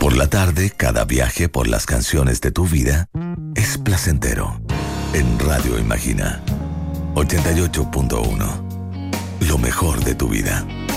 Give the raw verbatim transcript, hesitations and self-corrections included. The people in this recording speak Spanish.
Por la tarde, cada viaje por las canciones de tu vida es placentero. En Radio Imagina, ochenta y ocho punto uno. Lo mejor de tu vida.